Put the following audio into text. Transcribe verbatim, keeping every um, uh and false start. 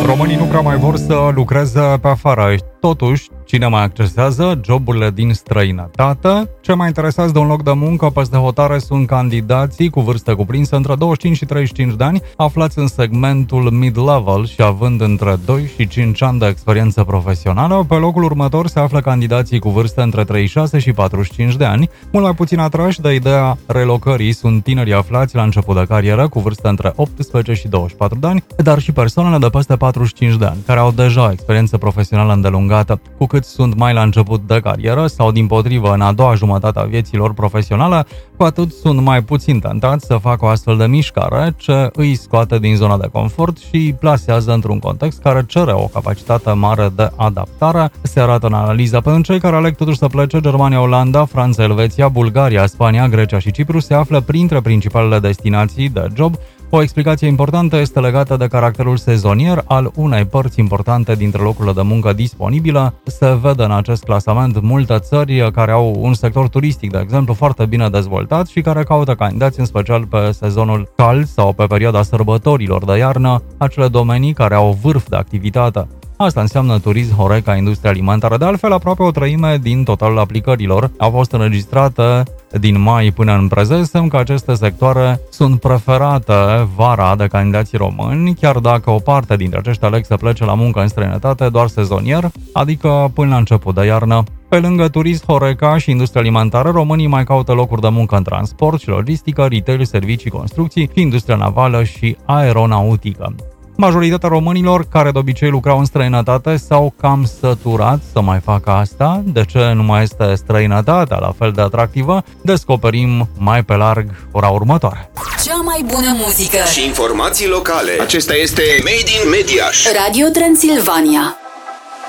Românii nu prea mai vor să lucreze pe afară. Totuși, cine mai accesează joburile din străinătate? Cei mai interesați de un loc de muncă peste hotare sunt candidații cu vârste cuprinse între douăzeci și cinci și treizeci și cinci de ani, aflați în segmentul mid-level și având între doi și cinci ani de experiență profesională. Pe locul următor se află candidații cu vârste între treizeci și șase și patruzeci și cinci de ani. Mult mai puțin atrași de ideea relocării sunt tinerii aflați la început de carieră cu vârste între optsprezece și douăzeci și patru de ani, dar și persoanele de peste patruzeci și cinci de ani, care au deja experiență profesională îndelungată. Cu cât sunt mai la început de carieră sau dimpotrivă în a doua jumătate a vieților profesionale, cu atât sunt mai puțin tentați să facă o astfel de mișcare ce îi scoate din zona de confort și îi plasează într-un context care cere o capacitate mare de adaptare. Se arată în analiza pentru cei care aleg totuși să plece. Germania, Olanda, Franța, Elveția, Bulgaria, Spania, Grecia și Cipru se află printre principalele destinații de job. O explicație importantă este legată de caracterul sezonier al unei părți importante dintre locurile de muncă disponibile. Se vede în acest clasament multe țări care au un sector turistic, de exemplu, foarte bine dezvoltat și care caută candidați în special pe sezonul cald sau pe perioada sărbătorilor de iarnă, acele domenii care au vârf de activitate. Asta înseamnă turism, Horeca, industria alimentară. De altfel, aproape o treime din totalul aplicărilor au fost înregistrate din mai până în prezent, semn că aceste sectoare sunt preferate vara de candidații români, chiar dacă o parte dintre aceștia aleg să plece la muncă în străinătate doar sezonier, adică până la început de iarnă. Pe lângă turism, Horeca și industria alimentară, românii mai caută locuri de muncă în transport și logistică, retail, servicii, construcții, industria navală și aeronautică. Majoritatea românilor, care de obicei lucrau în străinătate, s-au cam săturat să mai facă asta. De ce nu mai este străinătatea la fel de atractivă? Descoperim mai pe larg ora următoare. Cea mai bună muzică și informații locale. Acesta este Made in Mediaș. Radio Transilvania.